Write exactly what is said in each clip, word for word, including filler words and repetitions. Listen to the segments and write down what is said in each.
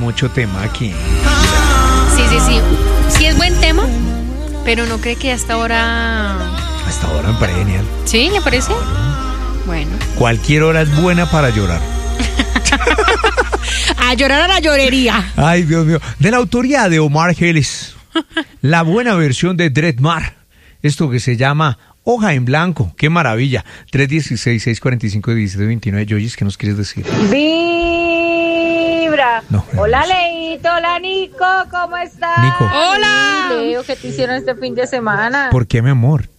mucho tema aquí. Sí, sí, sí. Sí es buen tema, pero no cree que hasta ahora... Hasta ahora me parece genial. ¿Sí? ¿Le parece? Bueno. Cualquier hora es buena para llorar. A llorar a la llorería. Ay, Dios mío. De la autoría de Omar Geles. La buena versión de Dreadmar. Esto que se llama Hoja en Blanco. ¡Qué maravilla! tres uno seis, seis cuatro cinco, uno siete dos nueve. Yoyis, ¿qué nos quieres decir? Vibra. No, Hola, Leito. Hola, Nico. ¿Cómo estás? Nico. ¡Hola! Leo, ¿qué te hicieron este fin de semana? ¿Por qué, mi amor?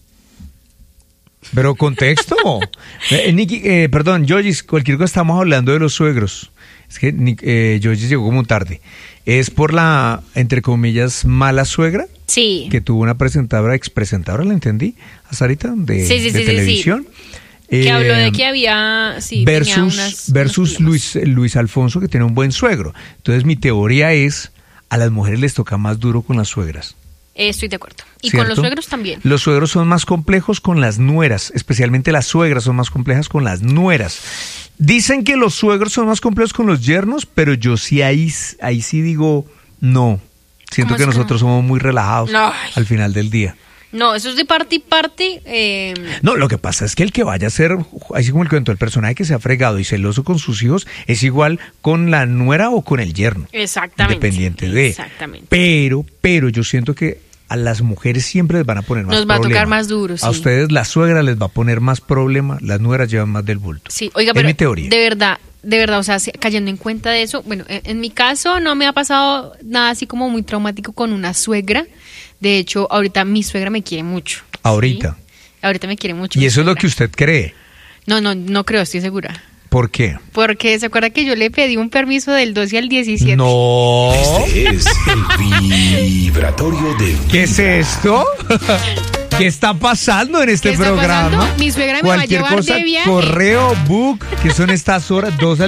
Pero contexto. eh, Niki, eh, perdón, Yoyis, cualquier cosa estamos hablando de los suegros. Es que eh, Yoyis llegó como tarde. ¿Es por la, entre comillas, mala suegra? Sí. Que tuvo una presentadora, expresentadora, ¿la entendí? A Sarita, de, Sí, sí, de sí, televisión. sí, sí. Que Eh, habló de que había... Sí, versus tenía unas, versus unos problemas. Luis, Luis Alfonso, que tiene un buen suegro. Entonces, mi teoría es, a las mujeres les toca más duro con las suegras. Eh, estoy de acuerdo. Y ¿Cierto? con los suegros también. Los suegros son más complejos con las nueras, especialmente las suegras son más complejas con las nueras. Dicen que los suegros son más complejos con los yernos, pero yo sí ahí, ahí sí digo no. Siento ¿Cómo que es que nosotros no? somos muy relajados No. al final del día. No, eso es de parte y parte. Eh, No, lo que pasa es que el que vaya a ser, así como el cuento, el personaje que se ha fregado y celoso con sus hijos, es igual con la nuera o con el yerno. exactamente. Independiente de. Exactamente. Pero, pero yo siento que a las mujeres siempre les van a poner más Nos va a problema. tocar más duro, sí. A ustedes la suegra les va a poner más problema, las nueras llevan más del bulto. Sí, oiga, Es pero mi teoría. de verdad, de verdad, o sea, si- cayendo en cuenta de eso, bueno, en, en mi caso no me ha pasado nada así como muy traumático con una suegra. De hecho, ahorita mi suegra me quiere mucho. ¿sí? Ahorita. Ahorita me quiere mucho. Y mi eso es lo suegra. que usted cree. No, no, no creo, estoy segura. ¿Por qué? Porque se acuerda que yo le pedí un permiso del doce al diecisiete. No. Este es el vibratorio de ¿Qué es esto? ¿Qué está pasando en este ¿Qué está programa? pasando? Mi suegra me va a Cualquier llevar cosa, de viaje. correo, book, que son estas horas, dos